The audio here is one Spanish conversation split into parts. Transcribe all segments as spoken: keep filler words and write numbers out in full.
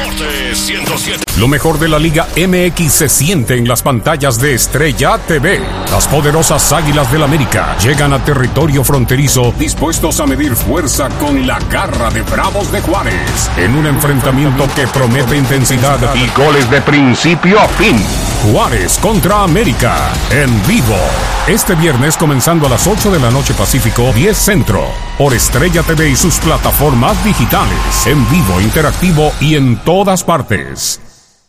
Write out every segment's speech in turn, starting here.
Norte ciento siete. Lo mejor de la Liga M X se siente en las pantallas de Estrella T V. Las poderosas Águilas del América llegan a territorio fronterizo dispuestos a medir fuerza con la garra de Bravos de Juárez en un enfrentamiento que promete intensidad Y goles de principio a fin. Juárez contra América en vivo. Este viernes comenzando a las ocho de la noche Pacífico, diez Centro. Por Estrella T V y sus plataformas digitales. En vivo, interactivo y en todas partes.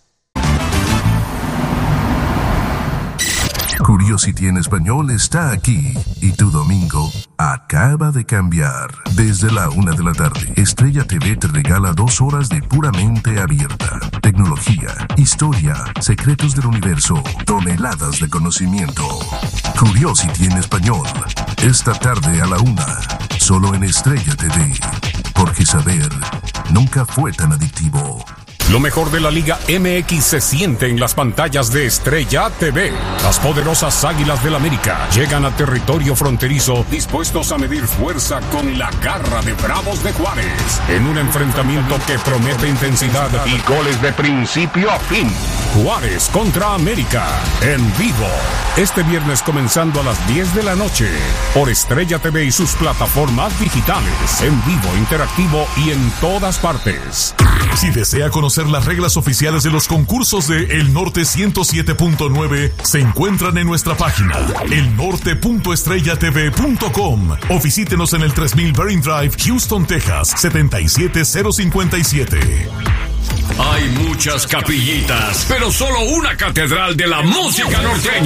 Curiosity en español está aquí y tu domingo acaba de cambiar. Desde la una de la tarde, Estrella T V te regala dos horas de puramente abierta. Tecnología, historia, secretos del universo, toneladas de conocimiento. Curiosity en español, esta tarde a la una, solo en Estrella T V. Porque saber nunca fue tan adictivo. Lo mejor de la Liga M X se siente en las pantallas de Estrella T V. Las poderosas Águilas del América llegan a territorio fronterizo dispuestos a medir fuerza con la garra de Bravos de Juárez en un enfrentamiento que promete intensidad Y goles de principio a fin. Juárez contra América en vivo. Este viernes comenzando a las diez de la noche por Estrella T V y sus plataformas digitales. En vivo, interactivo y en todas partes. Si desea conocer las reglas oficiales de los concursos de El Norte ciento siete punto nueve, se encuentran en nuestra página el norte punto estrella t v punto com o visítenos en el tres mil Bering Drive, Houston, Texas, setenta y siete cero cincuenta y siete. Hay muchas capillitas, pero solo una catedral de la música norteña.